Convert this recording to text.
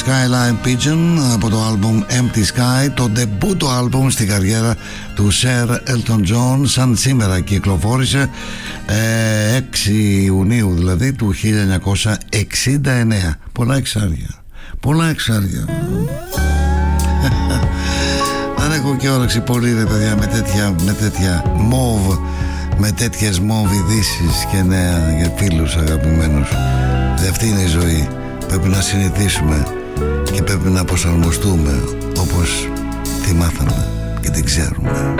Skyline Pigeon από το άλμπουμ Empty Sky, το ντεμπούτο άλμπουμ στην καριέρα του Sir Elton John. Σαν σήμερα κυκλοφόρησε 6 Ιουνίου δηλαδή του 1969. Πολλά εξάρια. Δεν έχω και όρεξη πολύ ρε παιδιά με τέτοια μόβ, με τέτοιες μόβ ειδήσεις και νέα για φίλους αγαπημένους. Αυτή είναι η ζωή. Πρέπει να συνηθίσουμε και πρέπει να προσαρμοστούμε όπως τη μάθαμε και την ξέρουμε.